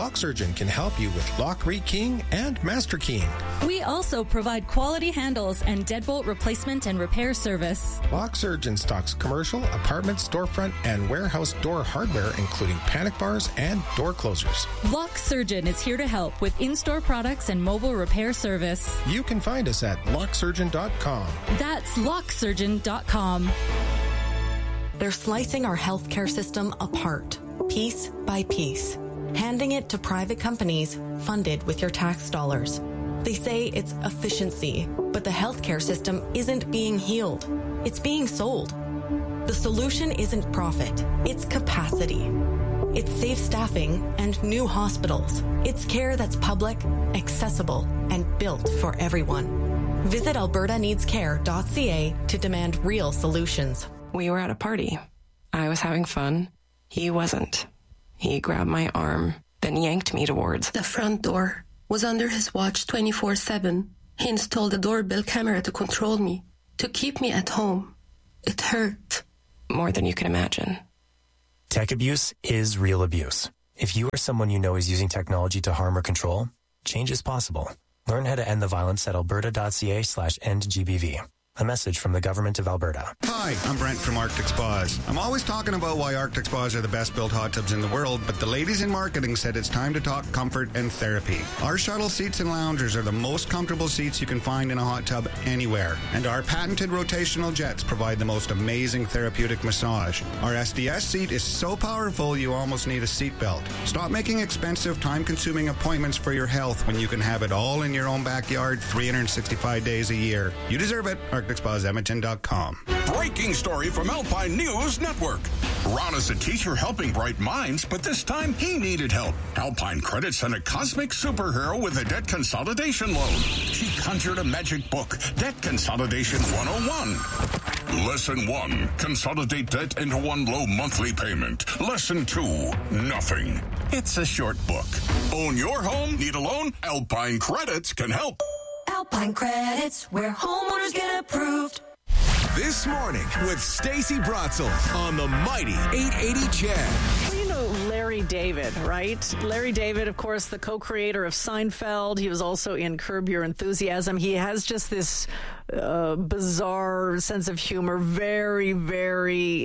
LockSurgeon can help you with lock rekeying and master keying. We also provide quality handles and deadbolt replacement and repair service. LockSurgeon stocks commercial, apartment, storefront, and warehouse door hardware, including panic bars and door closers. LockSurgeon is here to help with in-store products and mobile repair service. You can find us at LockSurgeon.com. That's LockSurgeon.com. They're slicing our healthcare system apart, piece by piece, handing it to private companies funded with your tax dollars. They say it's efficiency, but the healthcare system isn't being healed. It's being sold. The solution isn't profit, it's capacity. It's safe staffing and new hospitals. It's care that's public, accessible, and built for everyone. Visit albertaneedscare.ca to demand real solutions. We were at a party. I was having fun. He wasn't. He grabbed my arm, then yanked me towards the front door. Was under his watch 24/7. He installed a doorbell camera to control me, to keep me at home. It hurt. More than you can imagine. Tech abuse is real abuse. If you or someone you know is using technology to harm or control, change is possible. Learn how to end the violence at alberta.ca/endgbv. A message from the Government of Alberta. Hi, I'm Brent from Arctic Spas. I'm always talking about why Arctic Spas are the best built hot tubs in the world, but the ladies in marketing said it's time to talk comfort and therapy. Our shuttle seats and loungers are the most comfortable seats you can find in a hot tub anywhere, and our patented rotational jets provide the most amazing therapeutic massage. Our SDS seat is so powerful you almost need a seatbelt. Stop making expensive, time-consuming appointments for your health when you can have it all in your own backyard 365 days a year. You deserve it. ArcticSpasEdmonton.com. Breaking story from Alpine News Network. Ron is a teacher helping bright minds, but this time he needed help. Alpine Credit sent a cosmic superhero with a debt consolidation loan. She conjured a magic book, Debt Consolidation 101. Lesson 1, consolidate debt into one low monthly payment. Lesson 2, nothing. It's a short book. Own your home? Need a loan? Alpine Credits can help. Alpine Credits, where homeowners get approved. This morning with Stacey Bratzel on the mighty 880 CHED. Well, you know Larry David, right? Larry David, of course, the co-creator of Seinfeld. He was also in Curb Your Enthusiasm. He has just this bizarre sense of humor, very, very,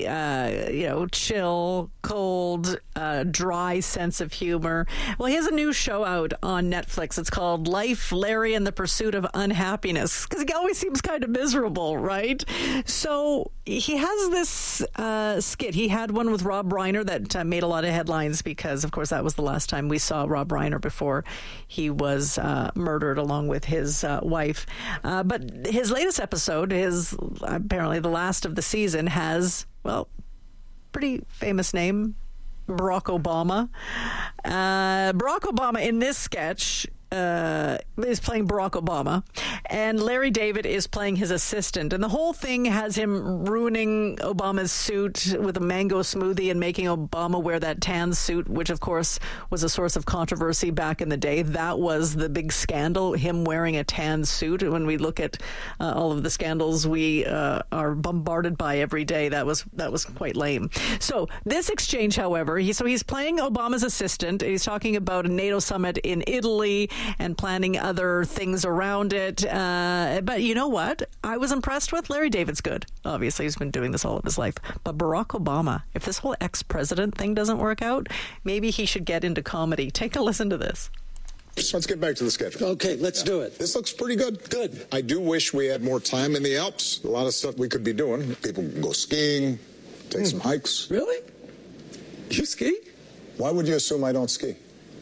chill, cold, dry sense of humor. Well, he has a new show out on Netflix. It's called Life, Larry and the Pursuit of Unhappiness, because he always seems kind of miserable, right? So he has this skit. He had one with Rob Reiner that made a lot of headlines because, of course, that was the last time we saw Rob Reiner before he was murdered along with his wife. But his latest episode, is apparently the last of the season, has, well, pretty famous name, Barack Obama. Barack Obama in this sketch is playing Barack Obama, and Larry David is playing his assistant, and the whole thing has him ruining Obama's suit with a mango smoothie and making Obama wear that tan suit, which of course was a source of controversy back in the day. That was the big scandal, him wearing a tan suit. When we look at all of the scandals we are bombarded by every day, that was quite lame. So this exchange, however, he's playing Obama's assistant. He's talking about a NATO summit in Italy and planning other things around it. But you know what? I was impressed with Larry David's good. Obviously, he's been doing this all of his life. But Barack Obama, if this whole ex-president thing doesn't work out, maybe he should get into comedy. Take a listen to this. Let's get back to the schedule. Okay, let's do it. This looks pretty good. Good. I do wish we had more time in the Alps. A lot of stuff we could be doing. People can go skiing, take some hikes. Really? You ski? Why would you assume I don't ski?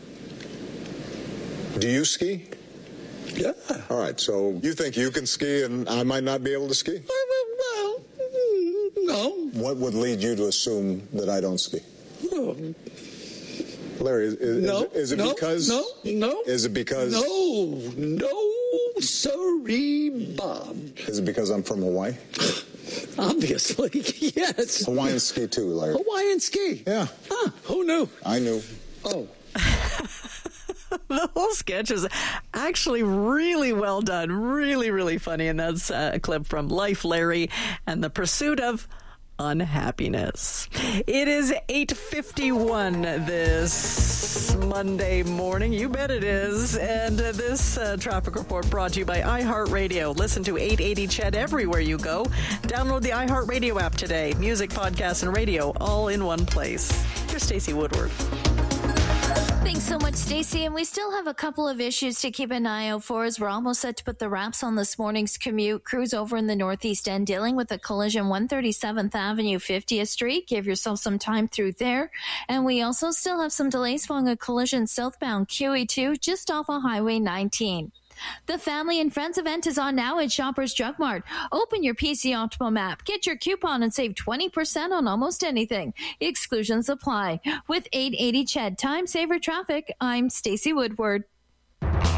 Do you ski? Yeah. All right, so you think you can ski and I might not be able to ski? Well, no. What would lead you to assume that I don't ski? Oh. Larry, is it because... No. Is it because... No, sorry, Bob. Is it because I'm from Hawaii? Obviously, yes. Hawaiian ski too, Larry. Hawaiian ski? Yeah. Huh, who knew? I knew. Oh. The whole sketch is actually really well done, really, really funny, and that's a clip from Life, Larry and the Pursuit of Unhappiness. It is 8:51 this this Monday morning. You bet it is. And this traffic report brought to you by iHeartRadio. Listen to 880 CHED everywhere you go. Download the iHeartRadio app today. Music, podcasts, and radio all in one place. Here's Stacey Woodward. Thanks so much, Stacey. And we still have a couple of issues to keep an eye out for as we're almost set to put the wraps on this morning's commute. Crews over in the Northeast End dealing with a collision 137th Avenue, 50th Street. Give yourself some time through there. And we also still have some delays following a collision southbound QE2 just off of Highway 19. The Family and Friends event is on now at Shoppers Drug Mart. Open your PC Optimum app, get your coupon, and save 20% on almost anything. Exclusions apply. With 880 CHED Time Saver Traffic, I'm Stacey Woodward.